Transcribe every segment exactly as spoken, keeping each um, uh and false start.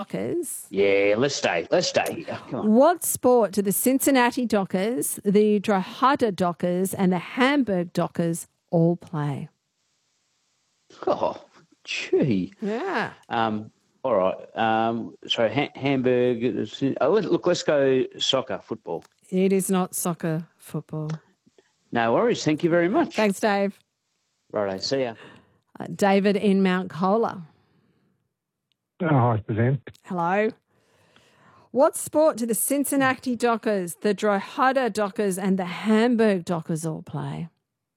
Dockers. Yeah, let's stay. Let's stay here. Come on. What sport do the Cincinnati Dockers, the Drogheda Dockers, and the Hamburg Dockers all play? Oh, gee. Yeah. Um, all right. Um, so ha- Hamburg. Oh, look, let's go soccer, football. It is not soccer, football. No worries. Thank you very much. Thanks, Dave. Righto. See ya. Uh, David in Mount Colah. Oh, hi, Suzanne. Hello. What sport do the Cincinnati Dockers, the Drogheda Dockers, and the Hamburg Dockers all play?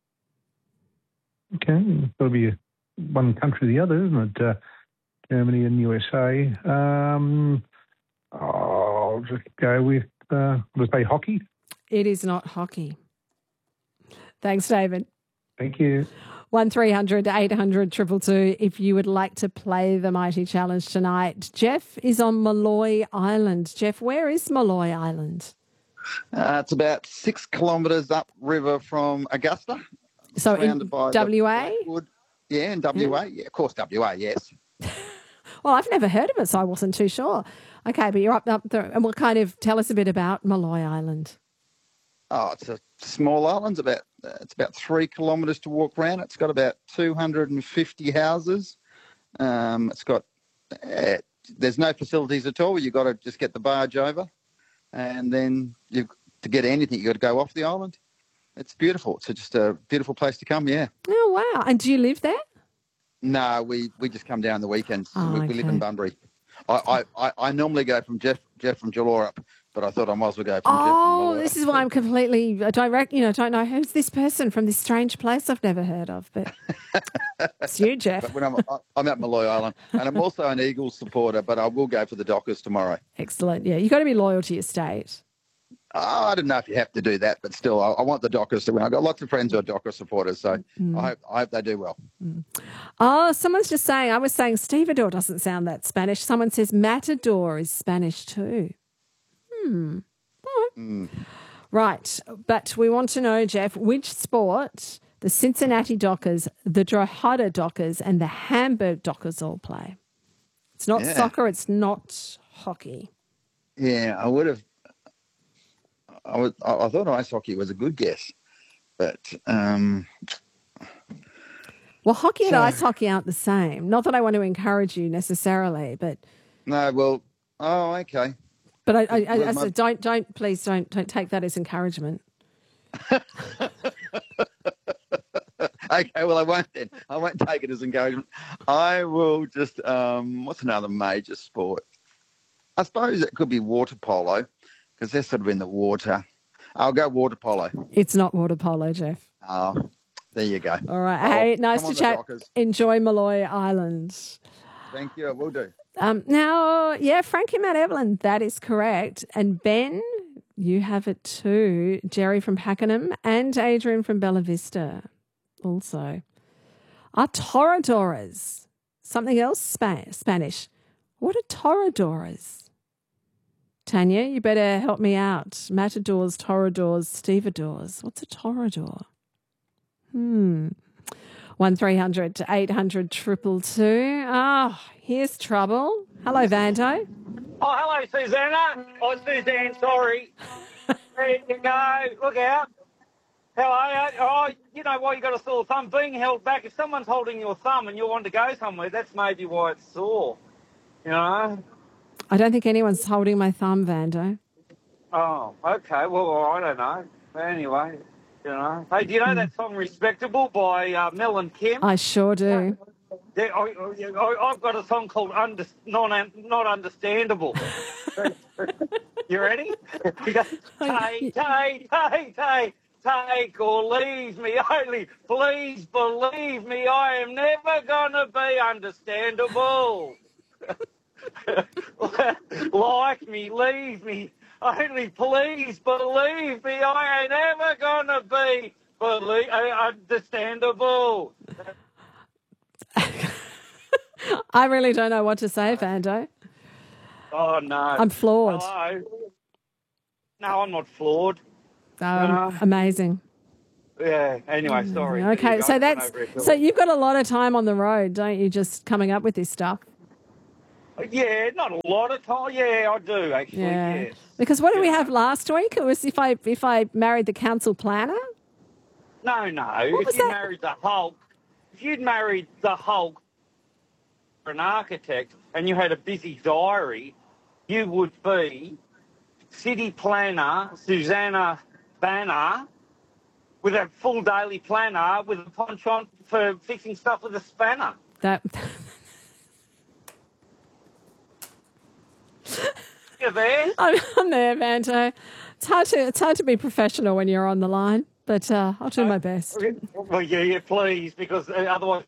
Okay, it's got to be one country or the other, isn't it? Uh, Germany and U S A. Um, I'll just go with, uh, let's say hockey. It is not hockey. Thanks, David. Thank you. one three hundred eight hundred two two two if you would like to play the Mighty Challenge tonight. Jeff is on Malloy Island. Jeff, where is Malloy Island? Uh, it's about six kilometres upriver from Augusta. So in by W A? Blackwood. Yeah, in W A. Yeah. yeah, of course, W A, yes. Well, I've never heard of it, so I wasn't too sure. Okay, but you're up, up there. And what kind of, tell us a bit about Malloy Island. Oh, it's a small island. It's about, uh, it's about three kilometres to walk around. It's got about two hundred fifty houses. Um, it's got, uh, there's no facilities at all. You've got to just get the barge over. And then you've, to get anything, you've got to go off the island. It's beautiful. It's just a beautiful place to come, yeah. Oh, wow. And do you live there? No, we, we just come down the weekends. Oh, we, okay. we live in Bunbury. I, I, I normally go from Jeff Jeff from Geelong, but I thought I might as well go from Jeff from Oh, Malloy. this is why I'm completely, I don't, rec- you know, don't know who's this person from this strange place I've never heard of, but it's you, Jeff. But when I'm, I'm at Malloy Island, and I'm also an Eagles supporter, but I will go for the Dockers tomorrow. Excellent. Yeah, you've got to be loyal to your state. Oh, I don't know if you have to do that, but still, I, I want the Dockers to win. I've got lots of friends who are Dockers supporters, so Mm. I, hope, I hope they do well. Mm. Oh, someone's just saying, I was saying stevedore doesn't sound that Spanish. Someone says matador is Spanish too. Hmm. All right. Mm. Right. But we want to know, Jeff, which sport the Cincinnati Dockers, the Drogheda Dockers, and the Hamburg Dockers all play? It's not Yeah. soccer. It's not hockey. Yeah, I would have. I, would, I, I thought ice hockey was a good guess, but um, Well, hockey and So- ice hockey aren't the same. Not that I want to encourage you necessarily, but no. Well, oh, okay. but I, I, I, Well, I my- said, don't, don't, please don't, don't take that as encouragement. Okay, well, I won't then. I won't take it as encouragement. I will just, um, what's another major sport? I suppose it could be water polo, because they're sort of in the water. I'll go water polo. It's not water polo, Jeff. Oh, there you go. All right. Oh, Hey, nice come to on, the chat. Dockers. Enjoy Malloy Island. Thank you, I will do. Um, now, yeah, Frankie Mount Evelyn, that is correct. And Ben, you have it too. Jerry from Pakenham and Adrian from Bella Vista also. Are toreadores something else Spa- Spanish? What are toreadores? Tanya, you better help me out. Matadors, toreadors, stevedores. What's a toreador? Hmm. One three hundred eight hundred triple two. Oh, here's trouble. Hello, Vando. Oh, hello, Susanna. Oh, Suzanne, sorry. There you go. Look out. How are you? Oh, you know why you got a sore thumb? Being held back. If someone's holding your thumb and you want to go somewhere, that's maybe why it's sore. You know? I don't think anyone's holding my thumb, Vando. Oh, okay. Well, I don't know. But anyway, you know. Hey, do you know that song "Respectable" by uh, Mel and Kim? I sure do. Yeah, I, I, I've got a song called Under, not, not Understandable. You ready? You go, take, take, take, take, take or leave me. Only please believe me, I am never going to be understandable. Like me, leave me. Only please believe me, I ain't never going to be believe, uh, understandable. I really don't know what to say, Vando. Oh, no. I'm floored. Hello? No, I'm not flawed. Um, Uh, amazing. Yeah, anyway, sorry. Okay, You so guys that's went over it. so you've got a lot of time on the road, don't you? Just coming up with this stuff. Yeah, not a lot of time. Yeah, I do actually. Yeah. Yes. Because what did we Yeah. have last week? It was if I if I married the council planner. No, no. What If was you that? married the Hulk, if you'd married the Hulk for an architect and you had a busy diary, you would be city planner Susanna Banner with a full daily planner with a penchant for fixing stuff with a spanner. That. You there? I'm, I'm there, Vanto. It's hard to it's hard to be professional when you're on the line, but uh, I'll do my best. Well, yeah, yeah, please, because uh, otherwise.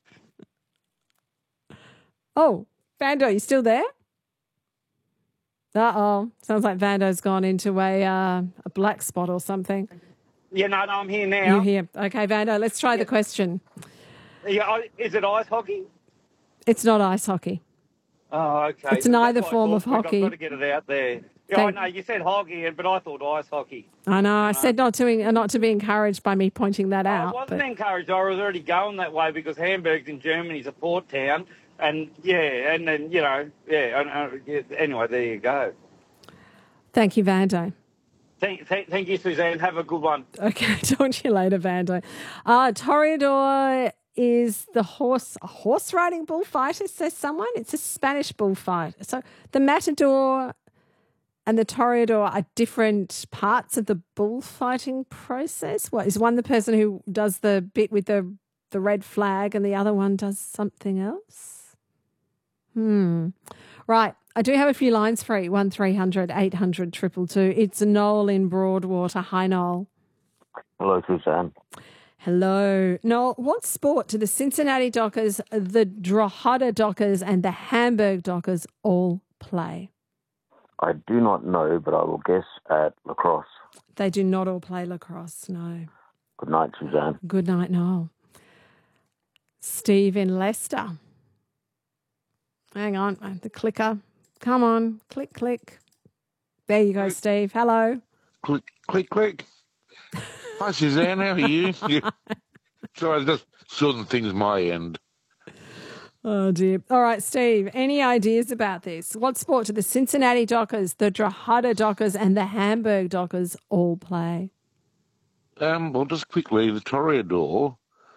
Oh, Vando, you still there? Uh oh, sounds like Vando's gone into a uh, a black spot or something. Yeah, no, no, I'm here now. You here? Okay, Vando. Let's try the question. Yeah, I- is it ice hockey? It's not ice hockey. Oh, okay. It's neither That's form what I of thought, but hockey. I've got to get it out there. Yeah, Thank- I know you said hockey, but I thought ice hockey. I know. I said not to not to be encouraged by me pointing that I out. wasn't but- encouraged. I was already going that way because Hamburg's in Germany is a port town, and yeah, and then you know, yeah, and, uh, yeah. Anyway, there you go. Thank you, Vando. Thank, thank, thank you, Suzanne. Have a good one. Okay, talk to you later, Vando. Uh, Toreador is the horse, a horse riding bullfighter, says someone. It's a Spanish bullfight. So the matador and the toreador are different parts of the bullfighting process. What is one the person who does the bit with the the red flag and the other one does something else? Hmm. Right. I do have a few lines free. One three hundred eight hundred triple two. It's Noel in Broadwater. Hi, Noel. Hello, Suzanne. Hello. Noel, what sport do the Cincinnati Dockers, the Drogheda Dockers, and the Hamburg Dockers all play? I do not know, but I will guess at lacrosse. They do not all play lacrosse, no. Good night, Suzanne. Good night, Noel. Steve in Leicester. Hang on, the clicker. Come on, click, click. There you go, Steve. Hello. Click, click, click. Hi, Suzanne. How are you? Yeah. So I just sorting things my end. Oh, dear. All right, Steve, any ideas about this? What sport do the Cincinnati Dockers, the Drogheda Dockers, and the Hamburg Dockers all play? Um, well, just quickly, the Toreador.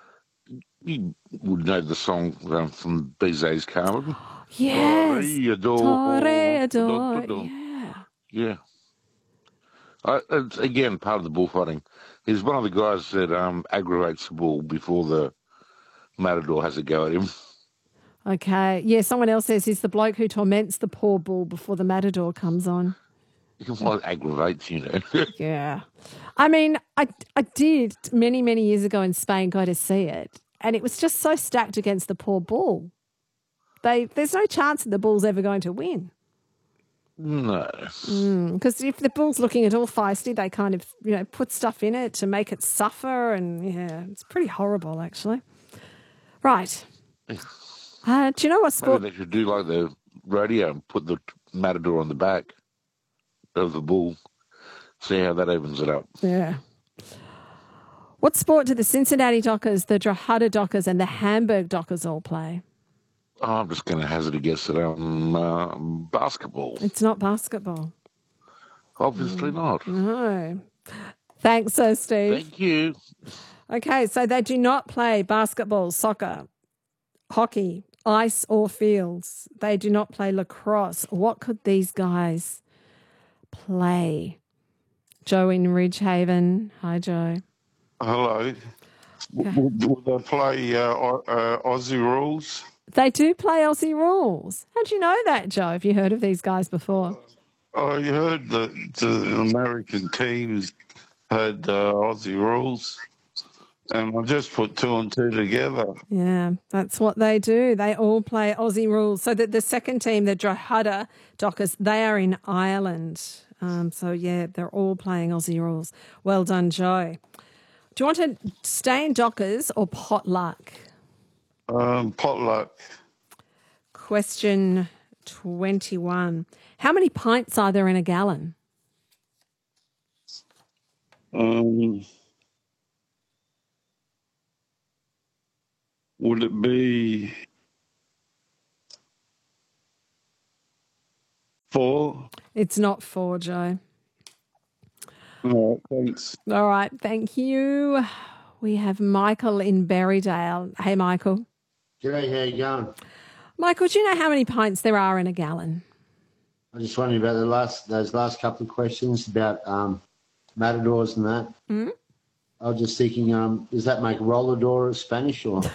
You would know the song um, from Bizet's Carmen. Yes. Toreador. Toreador. Yeah. Yeah. Uh, it's, again, part of the bullfighting. He's one of the guys that um, aggravates the bull before the matador has a go at him. Okay. Yeah, someone else says he's the bloke who torments the poor bull before the matador comes on. Well, it aggravates, you know. Yeah. I mean, I, I did many, many years ago in Spain go to see it, and it was just so stacked against the poor bull. They There's no chance that the bull's ever going to win. No. Because mm, if the bull's looking at all feisty, they kind of, you know, put stuff in it to make it suffer, and yeah, it's pretty horrible, actually. Right. Uh, do you know what sport? Maybe they should do like the rodeo and put the matador on the back of the bull. See how that evens it up. Yeah. What sport do the Cincinnati Dockers, the Drogheda Dockers, and the Hamburg Dockers all play? Oh, I'm just going to hazard a guess at um, uh, basketball. It's not basketball. Obviously mm. not. No. Thanks, Sir Steve. Thank you. Okay, so they do not play basketball, soccer, hockey, ice or fields. They do not play lacrosse. What could these guys play? Joe in Ridgehaven. Hi, Joe. Hello. Okay. Will they play uh, uh, Aussie rules? They do play Aussie rules. How'd you know that, Joe? Have you heard of these guys before? I heard that the American teams had uh, Aussie rules, and I just put two and two together. Yeah, that's what they do. They all play Aussie rules. So that the second team, the Drogheda Dockers, they are in Ireland. Um, so, yeah, they're all playing Aussie rules. Well done, Joe. Do you want to stay in Dockers or potluck? Um, potluck. Question twenty-one. How many pints are there in a gallon? Um, would it be Four. It's not four, Joe. All right, thanks. All right, thank you. We have Michael in Berrydale. Hey, Michael. G'day, how you going? Michael, do you know how many pints there are in a gallon? I was just wondering about the last those last couple of questions about um, matadors and that. Mm? I was just thinking, um, does that make rollador Spanish or?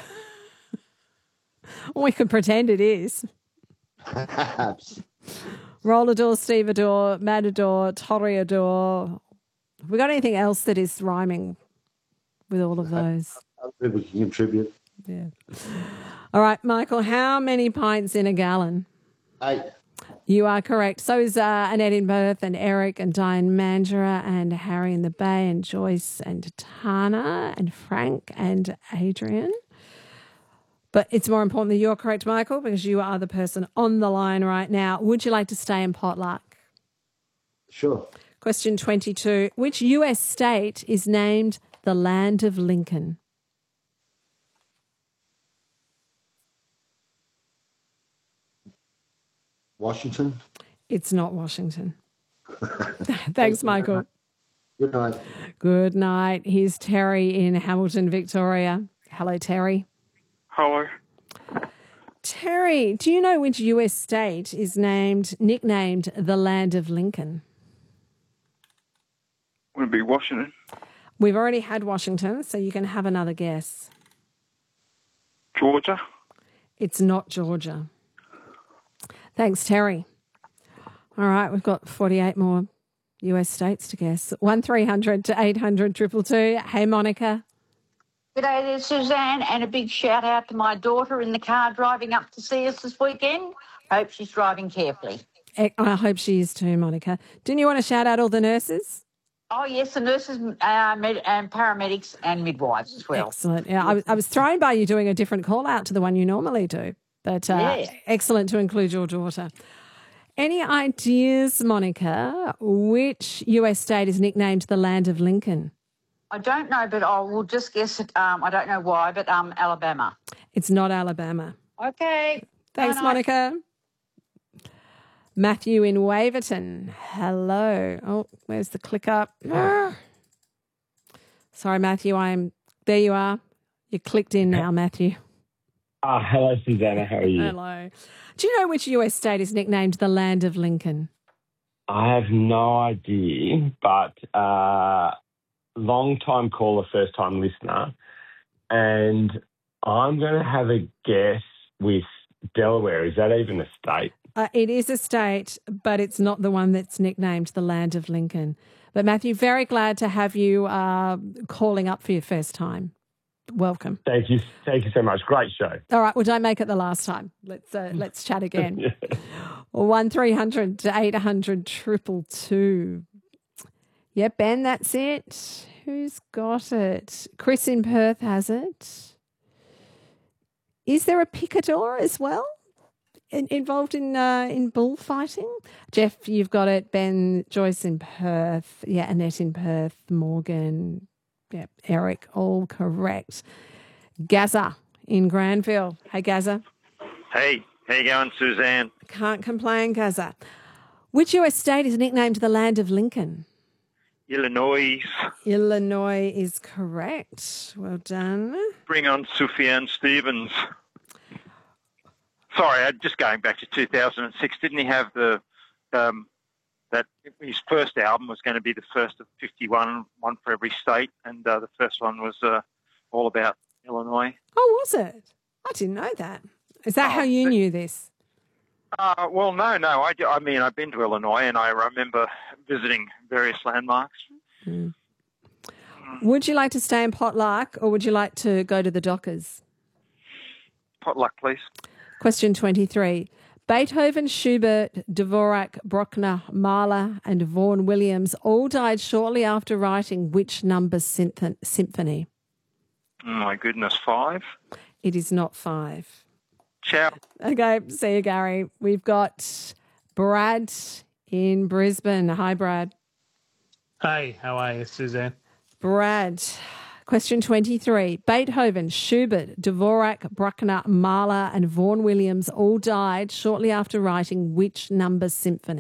We could pretend it is. Perhaps. Rollador, stevedore, matador, toreador. Have we got anything else that is rhyming with all of those? Other people can contribute. Yeah. All right, Michael, how many pints in a gallon? Eight. You are correct. So is uh, Annette in Perth and Eric and Diane Mandurah and Harry in the Bay and Joyce and Tana and Frank and Adrian. But it's more important that you're correct, Michael, because you are the person on the line right now. Would you like to stay in potluck? Sure. Question twenty-two. Which U S state is named the Land of Lincoln? Washington. It's not Washington. Thanks, Michael. Good night. Good night. Here's Terry in Hamilton, Victoria. Hello, Terry. Hello. Terry, do you know which U S state is named, nicknamed the Land of Lincoln? Would it be Washington? We've already had Washington, so you can have another guess. Georgia? It's not Georgia. Thanks, Terry. All right, we've got forty-eight more U S states to guess. one three hundred to eight hundred two two two. Hey, Monica. G'day there, Suzanne, and a big shout out to my daughter in the car driving up to see us this weekend. Hope she's driving carefully. I hope she is too, Monica. Didn't you want to shout out all the nurses? Oh, yes, the nurses uh, med- and paramedics and midwives as well. Excellent. Yeah, I was, I was thrown by you doing a different call out to the one you normally do. But uh, Yeah. excellent to include your daughter. Any ideas, Monica, which U S state is nicknamed the Land of Lincoln? I don't know, but I will just guess it. Um, I don't know why, but um, Alabama. It's not Alabama. Okay. Thanks, Bye-bye. Monica. Matthew in Waverton. Hello. Oh, where's the click up? Ah. Sorry, Matthew. I'm there. You are. You clicked in now, Matthew. Uh, hello, Susanna. How are you? Hello. Do you know which U S state is nicknamed the Land of Lincoln? I have no idea, but uh, long-time caller, first-time listener, and I'm going to have a guess with Delaware. Is that even a state? Uh, it is a state, but it's not the one that's nicknamed the Land of Lincoln. But, Matthew, very glad to have you uh, calling up for your first time. Welcome. Thank you. Thank you so much. Great show. All right, well, don't make it the last time. Let's uh, let's chat again. One three hundred to eight hundred triple two. Yeah, Ben, that's it. Who's got it? Chris in Perth has it. Is there a picador as well in, involved in uh, in bullfighting? Jeff, you've got it. Ben, Joyce in Perth. Yeah, Annette in Perth. Morgan. Yeah, Eric, all correct. Gaza in Granville. Hey, Gaza. Hey, how you going, Suzanne? Can't complain, Gaza. Which U S state is nicknamed the Land of Lincoln? Illinois. Illinois is correct. Well done. Bring on Sufjan Stevens. Sorry, I'm just going back to two thousand six. Didn't he have the um, that his first album was going to be the first of fifty-one, one for every state, and uh, the first one was uh, all about Illinois. Oh, was it? I didn't know that. Is that Oh, how you but- knew this? Uh, well, no, no. I, I mean, I've been to Illinois, and I remember visiting various landmarks. Mm. Would you like to stay in Potluck or would you like to go to the Dockers? Potluck, please. Question twenty-three. Beethoven, Schubert, Dvorak, Bruckner, Mahler and Vaughan Williams all died shortly after writing which number symph- symphony? Oh, my goodness, five. It is not five. Ciao. Okay, see you, Gary. We've got Brad in Brisbane. Hi, Brad. Hey, how are you, Suzanne? Brad, question twenty-three. Beethoven, Schubert, Dvorak, Bruckner, Mahler and Vaughan Williams all died shortly after writing which number symphony?